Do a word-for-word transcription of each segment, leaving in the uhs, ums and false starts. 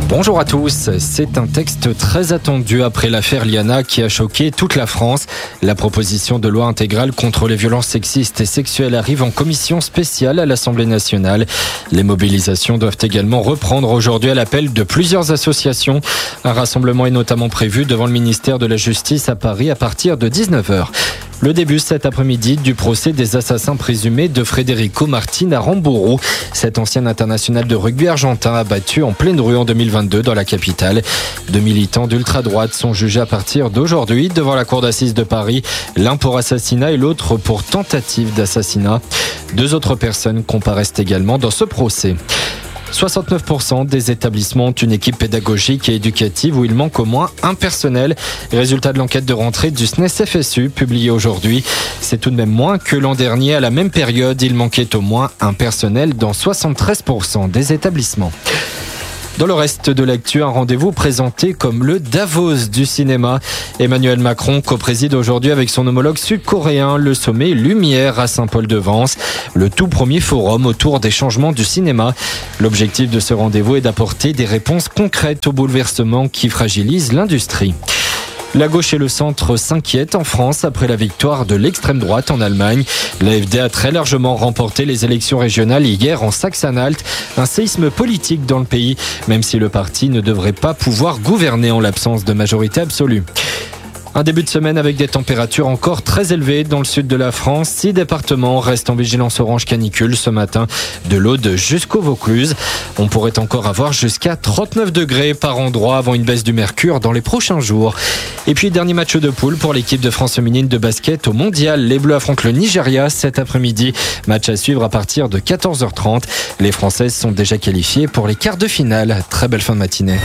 Bonjour à tous, c'est un texte très attendu après l'affaire Liana qui a choqué toute la France. La proposition de loi intégrale contre les violences sexistes et sexuelles arrive en commission spéciale à l'Assemblée nationale. Les mobilisations doivent également reprendre aujourd'hui à l'appel de plusieurs associations. Un rassemblement est notamment prévu devant le ministère de la Justice à Paris à partir de dix-neuf heures. Le début cet après-midi du procès des assassins présumés de Federico Martin à Ramburu. Cet ancien international de rugby argentin abattu en pleine rue en deux mille vingt-deux dans la capitale. Deux militants d'ultra-droite sont jugés à partir d'aujourd'hui devant la cour d'assises de Paris. L'un pour assassinat et l'autre pour tentative d'assassinat. Deux autres personnes comparaissent également dans ce procès. soixante-neuf pour cent des établissements ont une équipe pédagogique et éducative où il manque au moins un personnel. Résultat de l'enquête de rentrée du S N E S F S U publiée aujourd'hui. C'est tout de même moins que l'an dernier. À la même période, il manquait au moins un personnel dans soixante-treize pour cent des établissements. Dans le reste de l'actu, un rendez-vous présenté comme le Davos du cinéma. Emmanuel Macron co-préside aujourd'hui avec son homologue sud-coréen le sommet Lumière à Saint-Paul-de-Vence, le tout premier forum autour des changements du cinéma. L'objectif de ce rendez-vous est d'apporter des réponses concrètes aux bouleversements qui fragilisent l'industrie. La gauche et le centre s'inquiètent en France après la victoire de l'extrême droite en Allemagne. L'A F D a très largement remporté les élections régionales hier en Saxe-Anhalt. Un séisme politique dans le pays, même si le parti ne devrait pas pouvoir gouverner en l'absence de majorité absolue. Un début de semaine avec des températures encore très élevées dans le sud de la France. Six départements restent en vigilance orange canicule ce matin, de l'Aude jusqu'au Vaucluse. On pourrait encore avoir jusqu'à trente-neuf degrés par endroit avant une baisse du mercure dans les prochains jours. Et puis, dernier match de poule pour l'équipe de France féminine de basket au mondial. Les Bleus affrontent le Nigeria cet après-midi. Match à suivre à partir de quatorze heures trente. Les Françaises sont déjà qualifiées pour les quarts de finale. Très belle fin de matinée.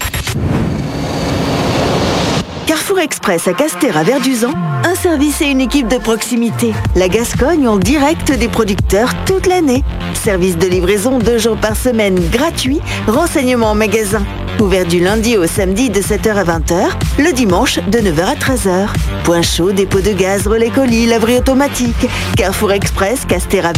Carrefour Express à Castéra-Verduzan, un service et une équipe de proximité. La Gascogne en direct des producteurs toute l'année. Service de livraison deux jours par semaine gratuit. Renseignements en magasin. Ouvert du lundi au samedi de sept heures à vingt heures. Le dimanche de neuf heures à treize heures. Point chaud, dépôt de gaz, relais colis, laverie automatique. Carrefour Express, Castéra